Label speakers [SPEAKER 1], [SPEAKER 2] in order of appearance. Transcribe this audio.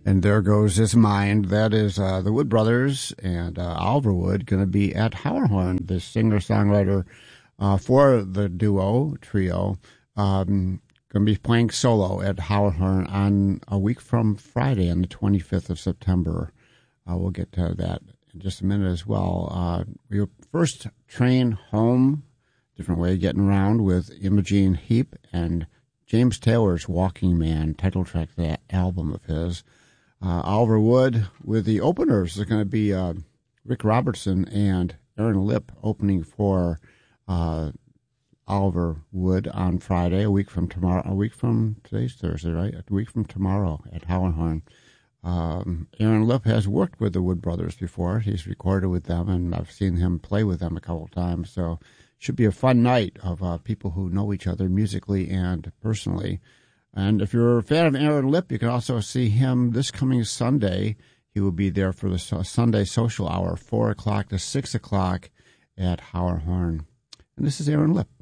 [SPEAKER 1] And There Goes His Mind. That is the Wood Brothers and Oliver Wood going to be at Hauerhorn, the singer-songwriter for the trio. Going to be playing solo at Hauerhorn on a week from Friday on the 25th of September. We'll get to that in just a minute as well. Your first train home, different way of getting around with Imogene Heap and James Taylor's Walking Man, title track of that album of his. Oliver Wood with the openers. There's going to be Rick Robertson and Aaron Lipp opening for Oliver Wood on Friday, a week from today's Thursday, right? A week from tomorrow at Hauerhorn. Aaron Lipp has worked with the Wood Brothers before. He's recorded with them, and I've seen him play with them a couple of times. So should be a fun night of people who know each other musically and personally. And if you're a fan of Aaron Lipp, you can also see him this coming Sunday. He will be there for the Sunday social hour, 4 o'clock to 6 o'clock at Hauerhorn. And this is Aaron Lipp.